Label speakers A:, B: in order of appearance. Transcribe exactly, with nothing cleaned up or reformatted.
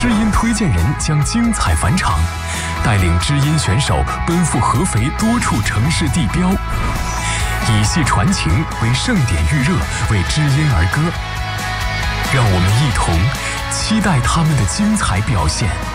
A: 知音推荐人将精彩返场，带领知音选手奔赴合肥多处城市地标，以戏传情，为盛典预热，为知音而歌。让我们一同期待他们的精彩表现。